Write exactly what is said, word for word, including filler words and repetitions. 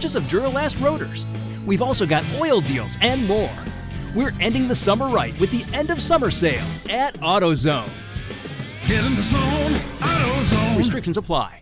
purchase of Duralast rotors. We've also got oil deals and more. We're ending the summer right with the end of summer sale at AutoZone. Get in the zone, AutoZone. Restrictions apply.